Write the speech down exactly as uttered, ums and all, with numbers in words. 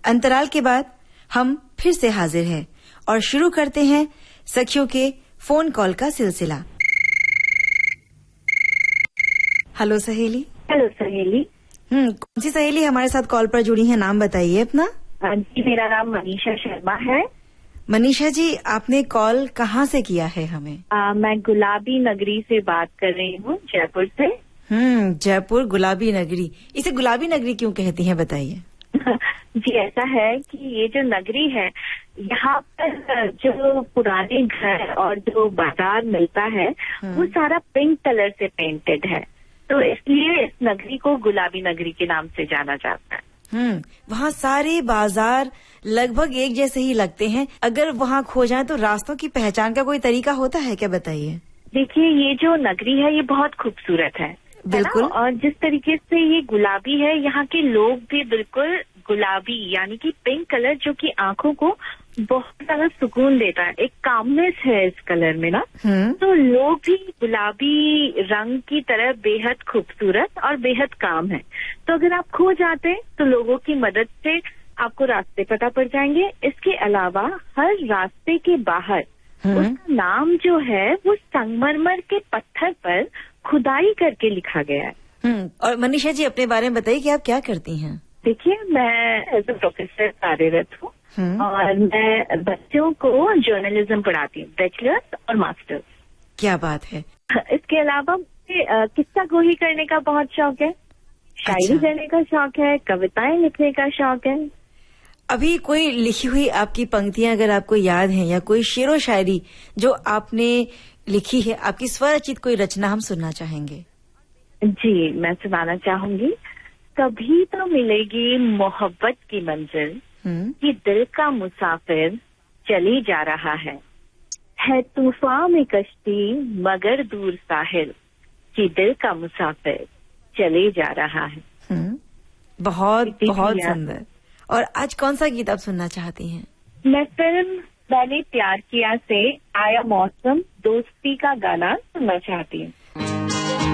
अंतराल के बाद हम फिर से हाजिर हैं और शुरू करते हैं सखियों के फोन कॉल का सिलसिला। हेलो सहेली। हेलो सहेली। हम्म कौन सी सहेली हमारे साथ कॉल पर जुड़ी है, नाम बताइए अपना। जी मेरा नाम मनीषा शर्मा है। मनीषा जी, आपने कॉल कहाँ से किया है हमें? आ, मैं गुलाबी नगरी से बात कर रही हूँ, जयपुर से। हम्म जयपुर गुलाबी नगरी, इसे गुलाबी नगरी क्यों कहती हैं बताइए। जी ऐसा है कि ये जो नगरी है, यहाँ पर जो पुराने घर और जो बाजार मिलता है वो सारा पिंक कलर से पेंटेड है, तो इसलिए इस नगरी को गुलाबी नगरी के नाम से जाना जाता है। हम्म वहाँ सारे बाजार लगभग एक जैसे ही लगते हैं। अगर वहाँ खो जाए तो रास्तों की पहचान का कोई तरीका होता है क्या, बताइए। देखिए ये जो नगरी है ये बहुत खूबसूरत है, बिल्कुल। और जिस तरीके से ये गुलाबी है, यहाँ के लोग भी बिल्कुल गुलाबी यानी कि पिंक कलर, जो कि आंखों को बहुत ज्यादा सुकून देता है। एक कामनेस है इस कलर में ना, तो लोग भी गुलाबी रंग की तरह बेहद खूबसूरत और बेहद काम है। तो अगर आप खो जाते हैं तो लोगों की मदद से आपको रास्ते पता पड़ जाएंगे। इसके अलावा हर रास्ते के बाहर उसका नाम जो है वो संगमरमर के पत्थर पर खुदाई करके लिखा गया है। हम्म और मनीषा जी अपने बारे में बताइए कि आप क्या करती हैं? देखिए मैं एज ए प्रोफेसर कार्यरत हूँ और मैं बच्चों को जर्नलिज्म पढ़ाती हूँ, बैचलर्स और मास्टर्स। क्या बात है। इसके अलावा मुझे किस्सा गोही करने का बहुत शौक है, शायरी अच्छा। करने का शौक है, कविताएं लिखने का शौक है। अभी कोई लिखी हुई आपकी पंक्तियां अगर आपको याद हैं, या कोई शेरो शायरी जो आपने लिखी है, आपकी स्वरचित कोई रचना हम सुनना चाहेंगे। जी मैं सुनाना चाहूंगी। कभी तो मिलेगी मोहब्बत की मंजिल कि दिल का मुसाफिर चले जा रहा है, है तूफान में कश्ती मगर दूर साहिल कि दिल का मुसाफिर चले जा रहा है। हुँ? बहुत बहुत सुंदर। और आज कौन सा गीत आप सुनना चाहती हैं? मैं फिल्म मैंने प्यार किया से आया मौसम दोस्ती का गाना सुनना चाहती हूँ।